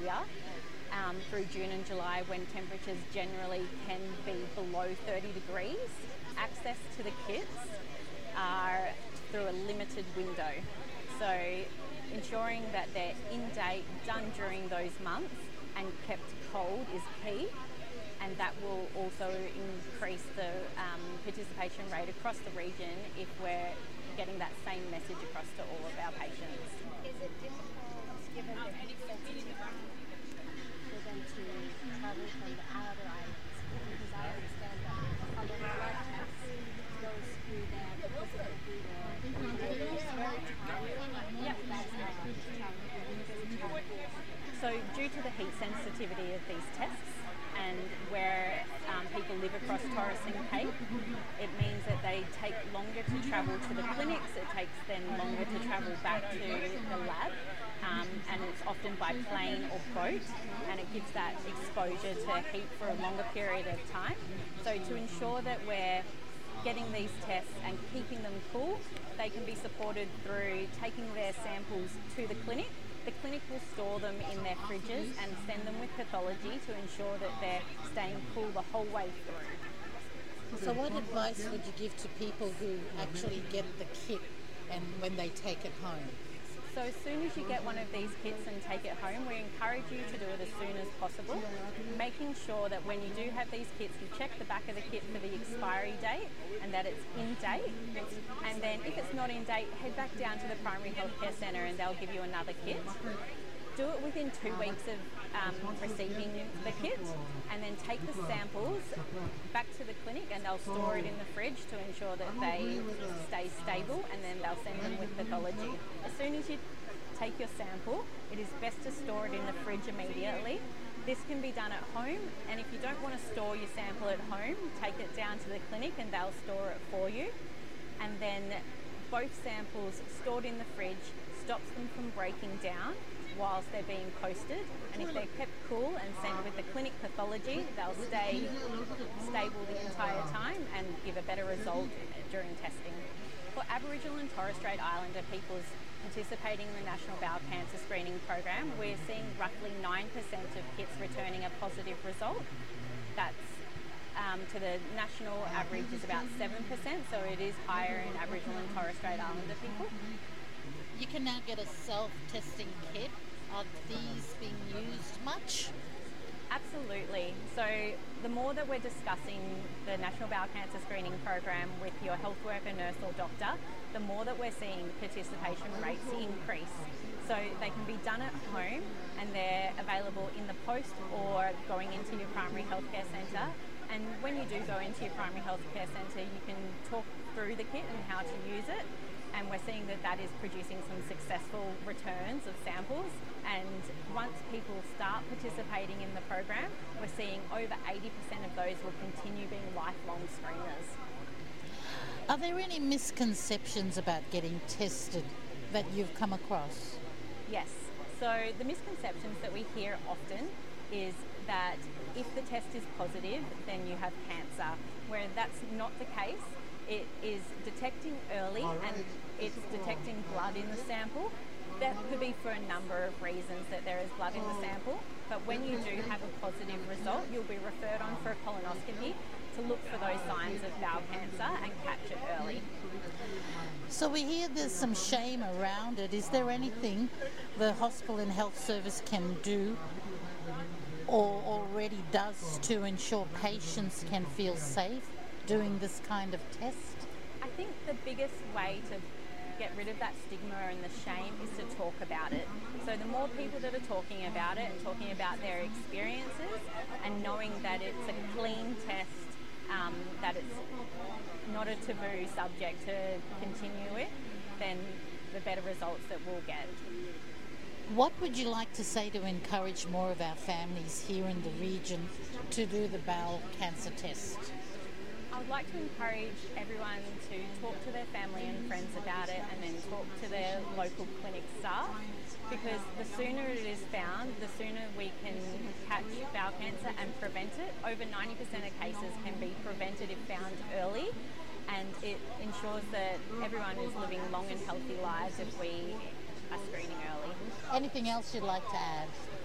year through June and July, when temperatures generally can be below 30 degrees. Access to the kits are through a limited window. So ensuring that they're in date, done during those months and kept cold is key, and that will also increase the participation rate across the region if we're getting that same message across to all of our patients. Is it difficult, given the heat sensitivity, for them to travel from the outer islands? Because I understand that a lot of blood tests goes through there because of the heat, or it's very tiring. Yep. So due to the heat sensitivity of these tests, and where people live across Torres and Cape, it means that they take longer to travel to the clinics. It takes then longer to travel back to the lab, and it's often by plane or boat, and it gives that exposure to heat for a longer period of time. So to ensure that we're getting these tests and keeping them cool, they can be supported through taking their samples to the clinic. The clinic will store them in their fridges and send them with pathology to ensure that they're staying cool the whole way through. So what advice would you give to people who actually get the kit and when they take it home? So as soon as you get one of these kits and take it home, we encourage you to do it as soon as possible, making sure that when you do have these kits, you check the back of the kit for the expiry date and that it's in date. And then if it's not in date, head back down to the primary healthcare centre and they'll give you another kit. Do it within 2 weeks of receiving the kit, and then take the samples back to the clinic and they'll store it in the fridge to ensure that they stay stable, and then they'll send them with pathology. As soon as you take your sample, it is best to store it in the fridge immediately. This can be done at home, and if you don't want to store your sample at home, take it down to the clinic and they'll store it for you. And then both samples stored in the fridge stops them from breaking down whilst they're being posted, and if they're kept cool and sent with the clinic pathology, they'll stay stable the entire time and give a better result during testing. For Aboriginal and Torres Strait Islander peoples participating in the National Bowel Cancer Screening Program, we're seeing roughly 9% of kits returning a positive result. That's to the national average is about 7%, so it is higher in Aboriginal and Torres Strait Islander people. You can now get a self-testing kit. Are these being used much? Absolutely. So the more that we're discussing the National Bowel Cancer Screening Program with your health worker, nurse or doctor, the more that we're seeing participation rates increase. So they can be done at home and they're available in the post or going into your primary healthcare centre. And when you do go into your primary healthcare centre, you can talk through the kit and how to use it. And we're seeing that that is producing some successful returns of samples. And once people start participating in the program, we're seeing over 80% of those will continue being lifelong screeners. Are there any misconceptions about getting tested that you've come across? Yes. So the misconceptions that we hear often is that if the test is positive, then you have cancer, where that's not the case. It is detecting early and it's detecting blood in the sample. That could be for a number of reasons that there is blood in the sample, but when you do have a positive result, you'll be referred on for a colonoscopy to look for those signs of bowel cancer and catch it early. So we hear there's some shame around it. Is there anything the Hospital and Health Service can do or already does to ensure patients can feel safe doing this kind of test? I think the biggest way to get rid of that stigma and the shame is to talk about it. So the more people that are talking about it and talking about their experiences and knowing that it's a clean test, that it's not a taboo subject to continue with, then the better results that we'll get. What would you like to say to encourage more of our families here in the region to do the bowel cancer test? I would like to encourage everyone to talk to their family and friends about it, and then talk to their local clinic staff, because the sooner it is found, the sooner we can catch bowel cancer and prevent it. Over 90% of cases can be prevented if found early, and it ensures that everyone is living long and healthy lives if we are screening early. Anything else you'd like to add?